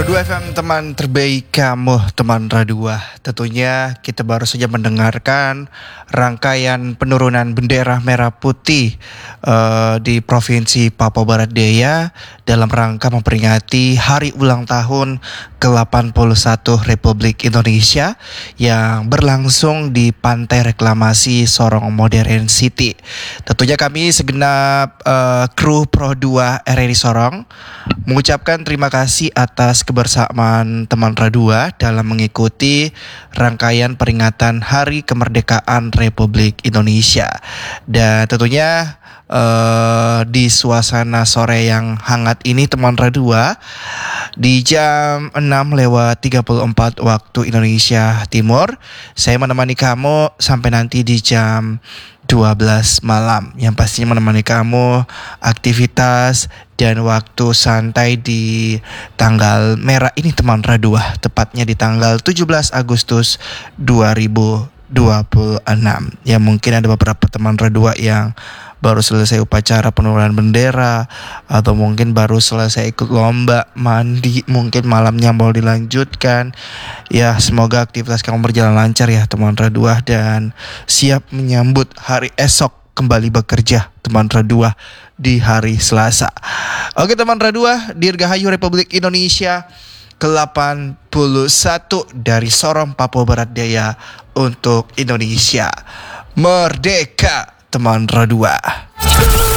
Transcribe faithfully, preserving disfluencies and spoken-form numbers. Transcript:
Radua F M, teman terbaik kamu, teman Radua. Tentunya kita baru saja mendengarkan rangkaian penurunan bendera merah putih uh, di Provinsi Papua Barat Daya dalam rangka memperingati hari ulang tahun ke delapan puluh satu Republik Indonesia yang berlangsung di Pantai Reklamasi Sorong Modern City. Tentunya kami segenap uh, kru Pro dua R R I Sorong mengucapkan terima kasih atas kebersamaan teman Radua dalam mengikuti rangkaian peringatan Hari Kemerdekaan Republik Indonesia. Dan tentunya uh, di suasana sore yang hangat ini teman Radua, di jam enam lewat tiga puluh empat waktu Indonesia Timur, saya menemani kamu sampai nanti di jam dua belas malam, yang pastinya menemani kamu aktivitas dan waktu santai di tanggal merah ini teman Radua, tepatnya di tanggal tujuh belas Agustus dua ribu dua puluh enam. Ya, mungkin ada beberapa teman Radua yang baru selesai upacara penurunan bendera, atau mungkin baru selesai ikut lomba, mandi, mungkin malamnya mau dilanjutkan. Ya, semoga aktivitas kamu berjalan lancar ya teman Radua, dan siap menyambut hari esok kembali bekerja teman Radua di hari Selasa. Oke teman Radua, Dirgahayu Republik Indonesia ke delapan puluh satu dari Sorong, Papua Barat Daya untuk Indonesia. Merdeka teman Radua.